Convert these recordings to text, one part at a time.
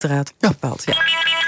draad bepaald. Ja.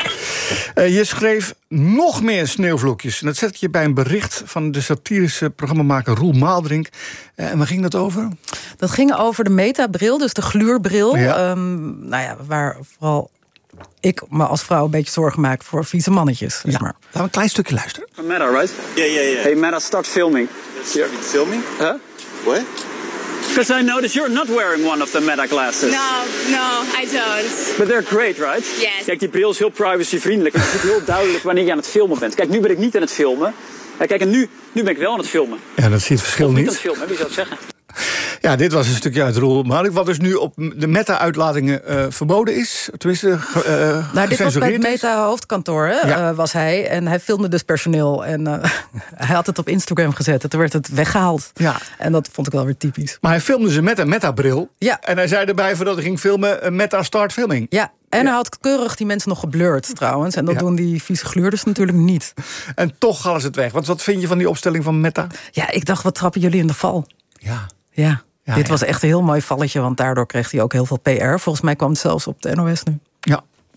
Je schreef nog meer sneeuwvlokjes. En dat zet je bij een bericht van de satirische programmamaker Roel Maaldrink. En waar ging dat over? Dat ging over de Meta-bril, dus de gluurbril. Ja. Waar vooral ik me als vrouw een beetje zorgen maak voor vieze mannetjes. Zeg maar. Laten we een klein stukje luisteren. Meta, right? Yeah. Hey, Meta, start filming. Filming? Huh? What? Because I noticed you're not wearing one of the Meta glasses. No, I don't. But they're great, right? Yes. Kijk, die bril is heel privacyvriendelijk. Het is heel duidelijk wanneer je aan het filmen bent. Kijk, nu ben ik niet aan het filmen. Kijk, en nu ben ik wel aan het filmen. Ja, dat ziet het verschil Niet niet. aan het filmen, wie zou het zeggen? Ja, dit was een stukje uit Roel Maaldrink. Wat dus nu op de Meta-uitlatingen verboden is. Tenminste, dit was bij het is. Meta-hoofdkantoor, was hij. En hij filmde dus personeel. En hij had het op Instagram gezet. En toen werd het weggehaald. Ja. En dat vond ik wel weer typisch. Maar hij filmde ze met een Meta-bril. Ja. En hij zei erbij, voordat hij ging filmen, Meta start filming. Ja, en hij had keurig die mensen nog geblurred trouwens. En dat doen die vieze gluurders natuurlijk niet. En toch halen ze het weg. Wat vind je van die opstelling van Meta? Ja, ik dacht, wat trappen jullie in de val? Ja. Dit was echt een heel mooi valletje, want daardoor kreeg hij ook heel veel PR. Volgens mij kwam het zelfs op de NOS nu. Ja.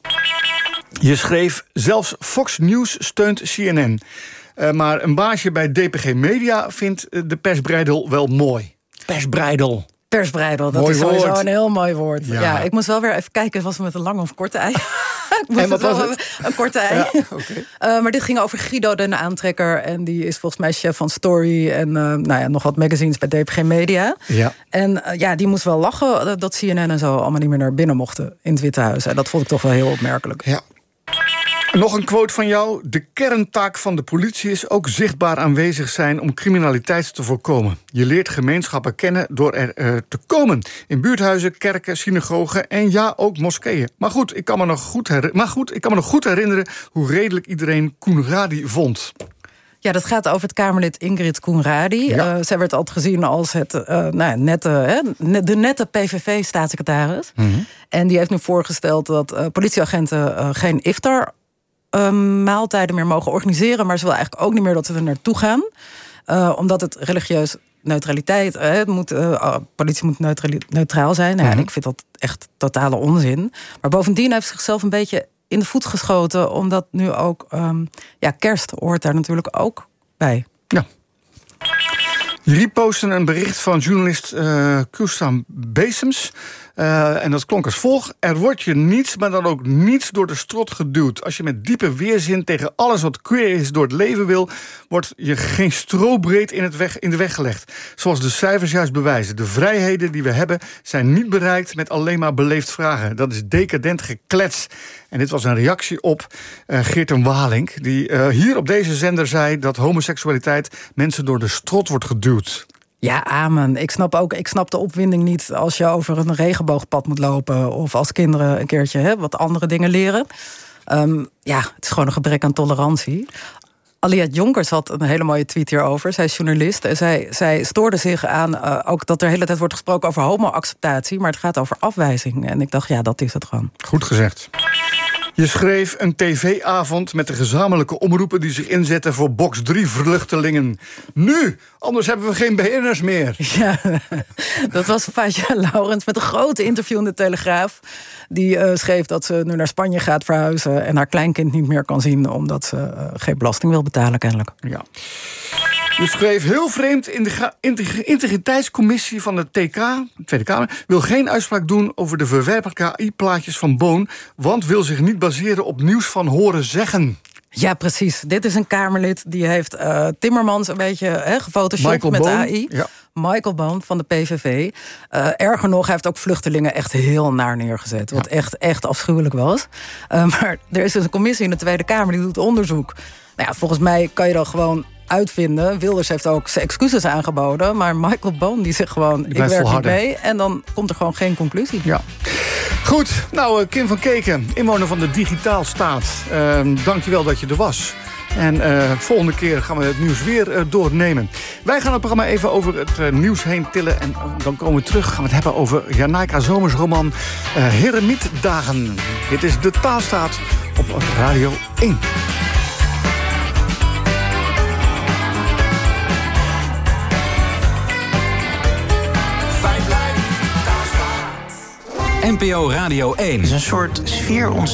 Je schreef, zelfs Fox News steunt CNN. Maar een baasje bij DPG Media vindt de persbreidel wel mooi. Persbreidel. Persbreidel, dat mooi is sowieso woord. een heel mooi woord. Ja, ik moest wel weer even kijken, was het met een lange of korte ei? En wat was het? Een korte ei. Ja, okay. Maar dit ging over Guido de Aantrekker. En die is volgens mij chef van Story. En nog wat magazines bij DPG Media. Ja. En die moest wel lachen dat CNN en zo allemaal niet meer naar binnen mochten in het Witte Huis. En dat vond ik toch wel heel opmerkelijk. Ja. Nog een quote van jou. De kerntaak van de politie is ook zichtbaar aanwezig zijn om criminaliteit te voorkomen. Je leert gemeenschappen kennen door er te komen. In buurthuizen, kerken, synagogen en ja, ook moskeeën. Maar goed, ik kan me nog goed herinneren hoe redelijk iedereen Coenradi vond. Ja, dat gaat over het Kamerlid Ingrid Coenradi. Ja. Zij werd altijd gezien als de nette PVV-staatssecretaris. Mm-hmm. En die heeft nu voorgesteld dat politieagenten geen iftar maaltijden meer mogen organiseren. Maar ze wil eigenlijk ook niet meer dat ze er naartoe gaan. Omdat het religieus neutraliteit... politie moet neutraal zijn. En ik vind dat echt totale onzin. Maar bovendien heeft ze zichzelf een beetje in de voet geschoten. Omdat nu ook kerst hoort daar natuurlijk ook bij. Ja. Je reposten een bericht van journalist Kusam Besems. En dat klonk als volgt. Er wordt je niets, maar dan ook niets door de strot geduwd. Als je met diepe weerzin tegen alles wat queer is door het leven wil, wordt je geen strobreed in de weg gelegd. Zoals de cijfers juist bewijzen. De vrijheden die we hebben zijn niet bereikt met alleen maar beleefd vragen. Dat is decadent geklets. En dit was een reactie op Geert-Jan Walink, die hier op deze zender zei dat homoseksualiteit mensen door de strot wordt geduwd. Ja, amen. Ik snap de opwinding niet als je over een regenboogpad moet lopen, of als kinderen een keertje wat andere dingen leren. Het is gewoon een gebrek aan tolerantie. Aliette Jonkers had een hele mooie tweet hierover. Zij is journalist en zij stoorde zich aan ook dat er de hele tijd wordt gesproken over homo-acceptatie, maar het gaat over afwijzing. En ik dacht, ja, dat is het gewoon. Goed gezegd. Je schreef een tv-avond met de gezamenlijke omroepen die zich inzetten voor box 3 vluchtelingen. Nu, anders hebben we geen BN'ers meer. Ja, dat was Fatia Laurens met een grote interview in de Telegraaf. Die schreef dat ze nu naar Spanje gaat verhuizen en haar kleinkind niet meer kan zien omdat ze geen belasting wil betalen kennelijk. Ja. Je schreef heel vreemd, in de integriteitscommissie van de Tweede Kamer wil geen uitspraak doen over de verwerpelijke KI-plaatjes van Boon, want wil zich niet baseren op nieuws van horen zeggen. Ja, precies. Dit is een Kamerlid die heeft Timmermans een beetje gefotoshopt met AI. Ja. Michael Boon van de PVV. Erger nog, hij heeft ook vluchtelingen echt heel naar neergezet. Wat echt afschuwelijk was. Maar er is dus een commissie in de Tweede Kamer die doet onderzoek. Nou ja, volgens mij kan je dan gewoon uitvinden. Wilders heeft ook zijn excuses aangeboden. Maar Michael Boon die zegt gewoon, ik werk niet mee. En dan komt er gewoon geen conclusie. Ja. Goed, nou Kim van Keken, inwoner van de Digitaalstaat. Dankjewel dat je er was. En volgende keer gaan we het nieuws weer doornemen. Wij gaan het programma even over het nieuws heen tillen. En dan komen we terug, gaan we het hebben over Janaika Zomers roman Heremietdagen. Dit is De Taalstaat op Radio 1. NPO Radio 1. Het is een soort sfeer